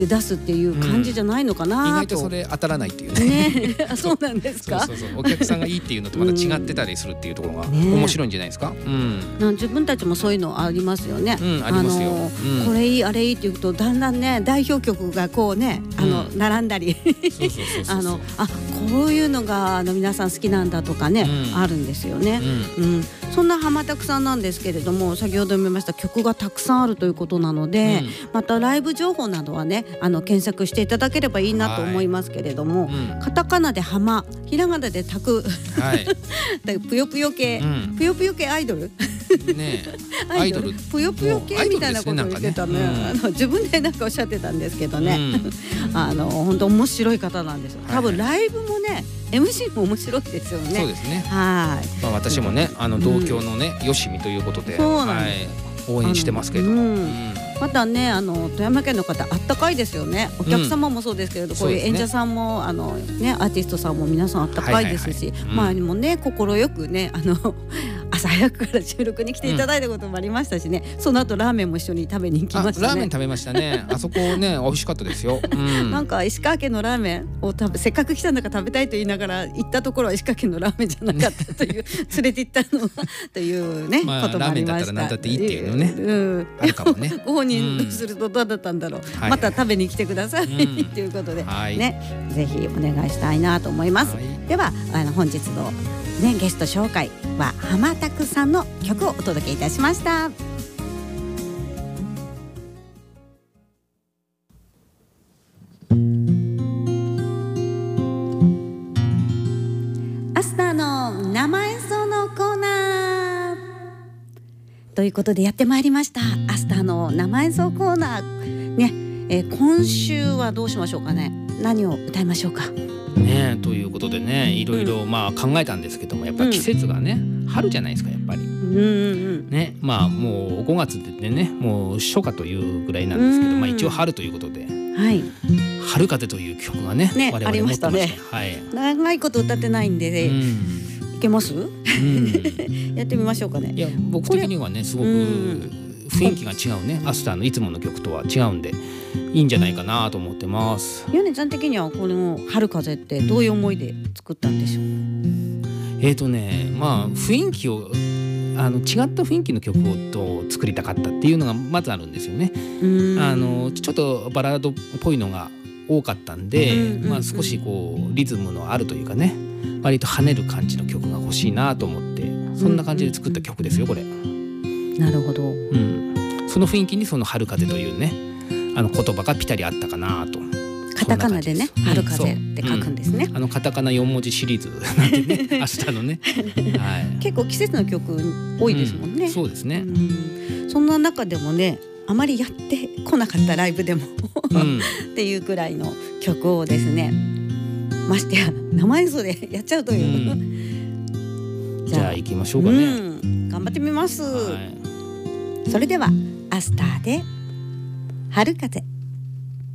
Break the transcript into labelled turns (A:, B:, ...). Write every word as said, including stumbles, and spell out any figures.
A: 出すっていう感じじゃないのかなと、うん、
B: 意外とそれ当たらないっていうね。
A: ね、あ、そうなんですか。
B: そうそうそう、お客さんがいいっていうのとまた違ってたりするっていうところが面白いんじゃないですか。うん、
A: 自分たちもそういうのありますよね。
B: うん、ありますよ。
A: あの、
B: うん、
A: これいいあれいいって言うとだんだんね代表曲がこうねあの、うん、並んだりあのあこういうのがあの皆さん好きなんだとかね、うん、あるんですよね。うんうん、そんな浜拓さんなんですけれども、先ほども言いました曲がたくさんあるということなので、うん、またライブ情報などはねあの検索していただければいいなと思いますけれども、うん、カタカナで浜、ひらがなで拓、はい、ぷよぷよ系、うん、ぷよぷよ系アイドルねアイドルぷよぷよ系みたいなことを言ってたね。あの自分でなんかおっしゃってたんですけどね、うん、あの本当面白い方なんですよ。多分ライブもね エムシー も面白いですよね。
B: そうですね。
A: はい、
B: まあ、私もねあの同郷のね、うん、よしみということで、はい、応援してますけど、うんうん、
A: またねあの富山県の方あったかいですよね。お客様もそうですけれど、うん、こういう演者さんも、ね、あのねアーティストさんも皆さんあったかいですし、周りもね心よくねあの朝早くから収録に来ていただいたこともありましたしね、うん、その後ラーメンも一緒に食べに行きましたね。
B: ラーメン食べましたね。あそこね美味しかったですよ。うん、
A: なんか石川県のラーメンを食べせっかく来たんだから食べたいと言いながら行ったところは石川県のラーメンじゃなかったという連れて行ったのというね、まあ、こともありました。ラーメンだったら何だっていいっていうのね、うん、あるかもね。ご本人するとどうだったんだろう、うん、また食べに来てください、うん、ということで、はい、ねぜひお願いしたいなと思います。はい、ではあの本日のね、ゲスト紹介は浜拓さんの曲をお届けいたしました。アスターの生演奏のコーナーということでやってまいりました。アスターの生演奏コーナーね、えー、今週はどうしましょうかね。何を歌いましょうか
B: ね、ということでねいろいろまあ考えたんですけども、やっぱ季節がね、うん、春じゃないですかやっぱり、うんうん、ね、まあもうごがつでねもう初夏というぐらいなんですけど、まあ、一応春ということで、はい、春風という曲が ね, ね我々持ってまして、ありましたね、はい、
A: 長いこと歌ってないんで、ね、うん、いけます、うん、やってみましょうかね。
B: いや僕的にはねすごく雰囲気が違うね、アスターのいつもの曲とは違うんでいいんじゃないかなと思ってます。
A: ヨネちゃん的にはこの春風ってどういう思いで作ったんでしょう。
B: えーとねまあ雰囲気をあの違った雰囲気の曲をと作りたかったっていうのがまずあるんですよね。あのちょっとバラードっぽいのが多かったんで、うんうんうん、まあ、少しこうリズムのあるというかね割と跳ねる感じの曲が欲しいなと思ってそんな感じで作った曲ですよこれ。
A: なるほど、うん、
B: その雰囲気にその春風というねあの言葉がぴたりあったかなと。
A: カタカナでね春風って書くんですね、
B: うん、あのカタカナよん文字シリーズなんでね明日のね、はい、
A: 結構季節の曲多いですもんね、
B: うん、そうですね、
A: うん、そんな中でもねあまりやってこなかったライブでもっていうくらいの曲をですねましてや生演奏でやっちゃうという、うん、
B: じゃあ行きましょうかね、うん、
A: 頑張ってみます、はい、それではアスターで春風。